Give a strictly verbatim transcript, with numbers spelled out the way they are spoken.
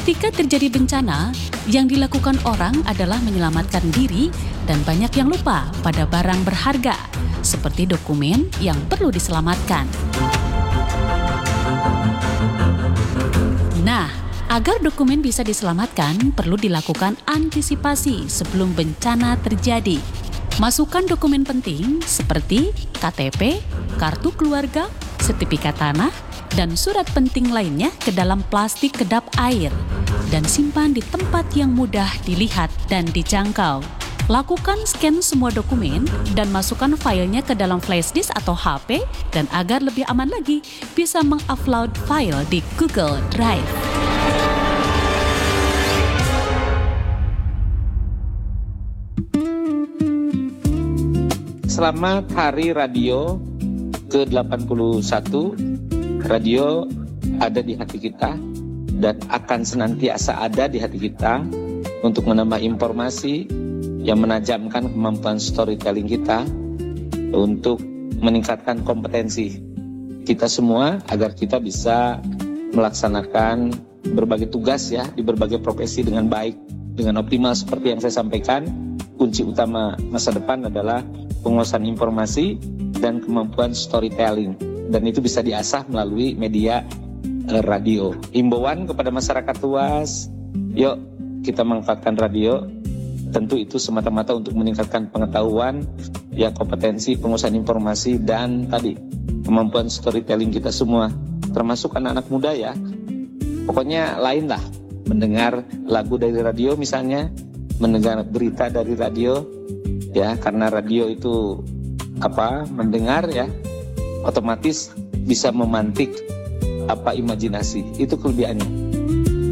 Ketika terjadi bencana, yang dilakukan orang adalah menyelamatkan diri dan banyak yang lupa pada barang berharga, seperti dokumen yang perlu diselamatkan. Nah, agar dokumen bisa diselamatkan, perlu dilakukan antisipasi sebelum bencana terjadi. Masukkan dokumen penting seperti K T P, kartu keluarga, sertifikat tanah, dan surat penting lainnya ke dalam plastik kedap air dan simpan di tempat yang mudah dilihat dan dijangkau. Lakukan scan semua dokumen dan masukkan filenya ke dalam flash disk atau H P, dan agar lebih aman lagi, bisa mengupload file di Google Drive. Selamat Hari Radio ke delapan puluh satu. Radio ada di hati kita dan akan senantiasa ada di hati kita untuk menambah informasi yang menajamkan kemampuan storytelling kita, untuk meningkatkan kompetensi kita semua agar kita bisa melaksanakan berbagai tugas ya di berbagai profesi dengan baik, dengan optimal. Seperti yang saya sampaikan, kunci utama masa depan adalah penguasaan informasi dan kemampuan storytelling, dan itu bisa diasah melalui media eh, radio. Imbauan kepada masyarakat luas, yuk kita manfaatkan radio. Tentu itu semata-mata untuk meningkatkan pengetahuan, ya kompetensi penguasaan informasi, dan tadi kemampuan storytelling kita semua, termasuk anak-anak muda ya. Pokoknya lain lah, mendengar lagu dari radio misalnya, mendengar berita dari radio, ya karena radio itu apa mendengar ya, otomatis bisa memantik apa imajinasi. Itu kelebihannya.